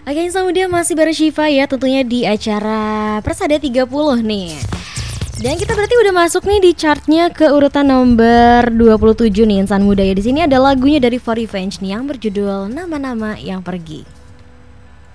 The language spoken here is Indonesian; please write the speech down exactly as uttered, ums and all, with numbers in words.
Oke, Insan Muda masih bareng Syifa ya, tentunya di acara Persada tiga puluh nih. Dan kita berarti udah masuk nih di chartnya ke urutan nomor dua puluh tujuh nih Insan Muda ya. Di sini ada lagunya dari For Revenge nih yang berjudul Nama-Nama Yang Pergi.